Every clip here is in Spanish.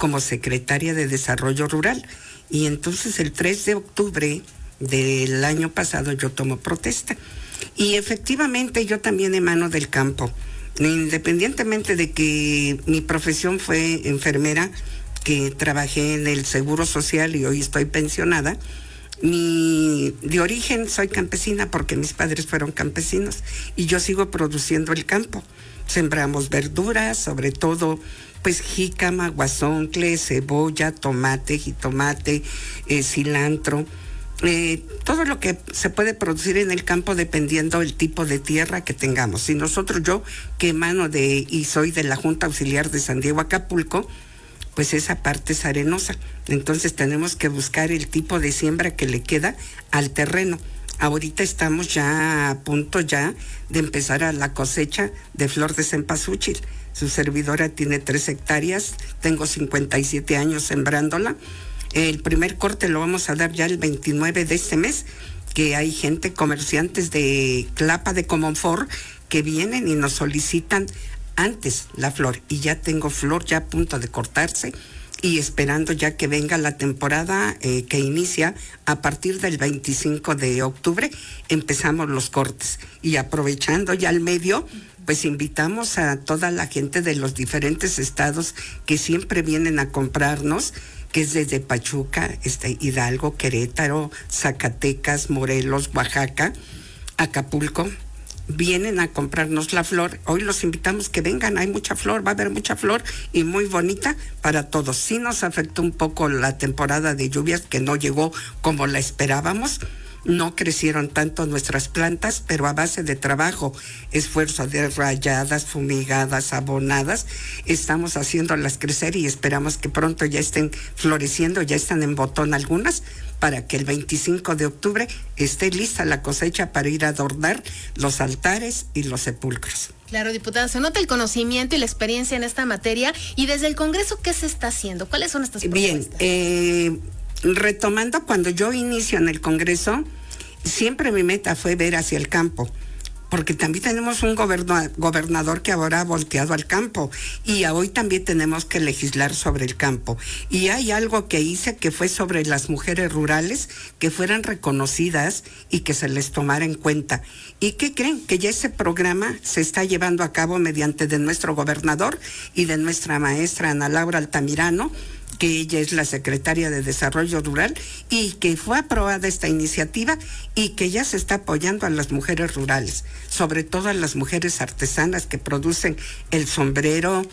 como secretaria de Desarrollo Rural. Y entonces el 3 de octubre del año pasado yo tomo protesta. Y efectivamente yo también emano del campo. Independientemente de que mi profesión fue enfermera, que trabajé en el Seguro Social y hoy estoy pensionada, de origen soy campesina porque mis padres fueron campesinos y yo sigo produciendo el campo. Sembramos verduras, sobre todo pues jícama, guasontle, cebolla, tomate, jitomate, cilantro, todo lo que se puede producir en el campo dependiendo del tipo de tierra que tengamos. Y yo que emano y soy de la Junta Auxiliar de San Diego Acapulco, pues esa parte es arenosa. Entonces tenemos que buscar el tipo de siembra que le queda al terreno. Ahorita estamos ya a punto ya de empezar a la cosecha de flor de cempasúchil. Su servidora tiene 3 hectáreas, tengo 57 años sembrándola. El primer corte lo vamos a dar ya el 29 de este mes, que hay comerciantes de Tlapa de Comonfort, que vienen y nos solicitan antes la flor. Y ya tengo flor ya a punto de cortarse y esperando ya que venga la temporada que inicia a partir del 25 de octubre, empezamos los cortes. Y aprovechando ya el medio, pues invitamos a toda la gente de los diferentes estados que siempre vienen a comprarnos, que es desde Pachuca, Hidalgo, Querétaro, Zacatecas, Morelos, Oaxaca, Acapulco. Vienen a comprarnos la flor. Hoy los invitamos que vengan, hay mucha flor, va a haber mucha flor y muy bonita para todos. Sí nos afectó un poco la temporada de lluvias, que no llegó como la esperábamos. No crecieron tanto nuestras plantas, pero a base de trabajo, esfuerzo de rayadas, fumigadas, abonadas, estamos haciéndolas crecer y esperamos que pronto ya estén floreciendo, ya están en botón algunas, para que el 25 de octubre esté lista la cosecha para ir a adornar los altares y los sepulcros. Claro, diputada, se nota el conocimiento y la experiencia en esta materia. Y desde el Congreso, ¿qué se está haciendo? ¿Cuáles son estas propuestas? Bien, retomando, cuando yo inicio en el Congreso, siempre mi meta fue ver hacia el campo, porque también tenemos un gobernador que ahora ha volteado al campo y hoy también tenemos que legislar sobre el campo. Y hay algo que hice que fue sobre las mujeres rurales, que fueran reconocidas y que se les tomara en cuenta. ¿Y qué creen? Que ya ese programa se está llevando a cabo mediante de nuestro gobernador y de nuestra maestra Ana Laura Altamirano, que ella es la secretaria de Desarrollo Rural, y que fue aprobada esta iniciativa y que ya se está apoyando a las mujeres rurales, sobre todo a las mujeres artesanas que producen el sombrero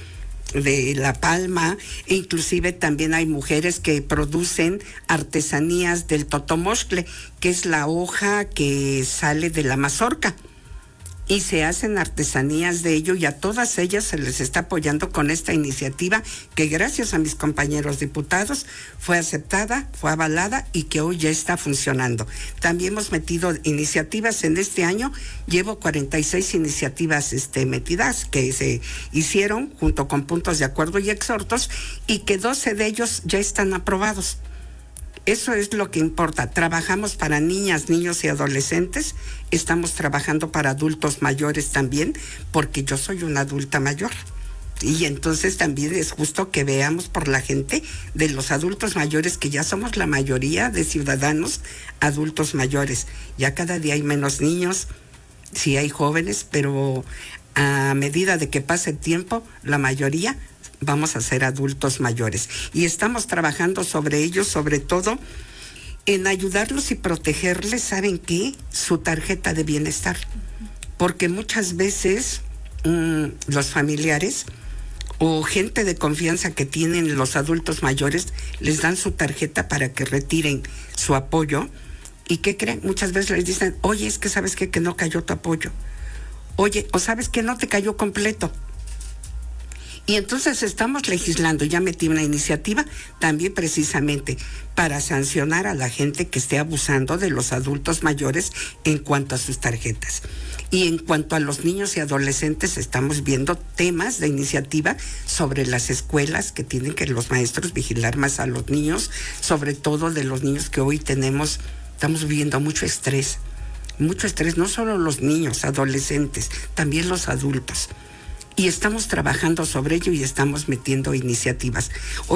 de la palma, e inclusive también hay mujeres que producen artesanías del totomoscle, que es la hoja que sale de la mazorca. Y se hacen artesanías de ello y a todas ellas se les está apoyando con esta iniciativa que gracias a mis compañeros diputados fue aceptada, fue avalada y que hoy ya está funcionando. También hemos metido iniciativas en este año, llevo 46 iniciativas metidas que se hicieron junto con puntos de acuerdo y exhortos y que 12 de ellos ya están aprobados. Eso es lo que importa. Trabajamos para niñas, niños y adolescentes. Estamos trabajando para adultos mayores también, porque yo soy una adulta mayor. Y entonces también es justo que veamos por la gente de los adultos mayores, que ya somos la mayoría de ciudadanos adultos mayores. Ya cada día hay menos niños, sí hay jóvenes, pero a medida de que pase el tiempo, la mayoría vamos a ser adultos mayores. Y estamos trabajando sobre ellos, sobre todo en ayudarlos y protegerles, ¿saben qué? Su tarjeta de bienestar. Porque muchas veces los familiares o gente de confianza que tienen los adultos mayores les dan su tarjeta para que retiren su apoyo. ¿Y qué creen? Muchas veces les dicen, oye, es que ¿sabes qué? Que no cayó tu apoyo. Oye, o ¿sabes qué? No te cayó completo. Y entonces estamos legislando, ya metí una iniciativa también precisamente para sancionar a la gente que esté abusando de los adultos mayores en cuanto a sus tarjetas. Y en cuanto a los niños y adolescentes, estamos viendo temas de iniciativa sobre las escuelas, que tienen que los maestros vigilar más a los niños, sobre todo de los niños que hoy estamos viviendo mucho estrés, no solo los niños, adolescentes, también los adultos. Y estamos trabajando sobre ello y estamos metiendo iniciativas. Hoy